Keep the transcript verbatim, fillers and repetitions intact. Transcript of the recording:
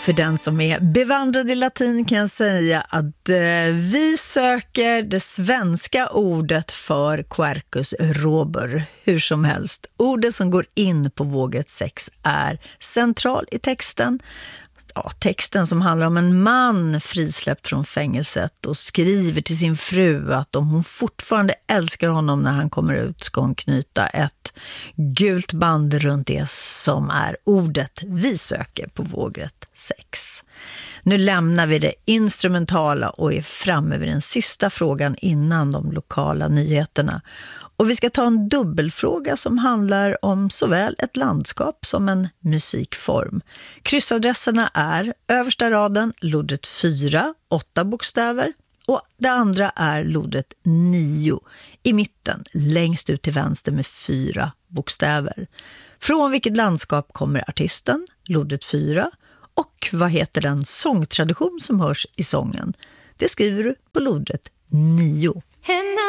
För den som är bevandrad i latin kan jag säga att eh, vi söker det svenska ordet för quercus robur. Hur som helst, ordet som går in på vågrätt sex är central i texten. Ja, texten som handlar om en man frisläppt från fängelset och skriver till sin fru att om hon fortfarande älskar honom när han kommer ut ska hon knyta ett gult band runt det som är ordet vi söker på vågrätt sex. Nu lämnar vi det instrumentala och är framme vid den sista frågan innan de lokala nyheterna. Och vi ska ta en dubbelfråga som handlar om såväl ett landskap som en musikform. Kryssadresserna är översta raden, lodret fyra, åtta bokstäver. Och det andra är lodret nio, i mitten, längst ut till vänster med fyra bokstäver. Från vilket landskap kommer artisten, lodret fyra, och vad heter den sångtradition som hörs i sången? Det skriver du på lodret nio.